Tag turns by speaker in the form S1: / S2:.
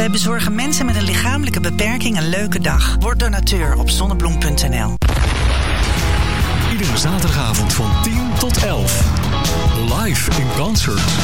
S1: Wij bezorgen mensen met een lichamelijke beperking een leuke dag. Word donateur op zonnebloem.nl.
S2: Iedere zaterdagavond van 10 tot 11. Live in concert.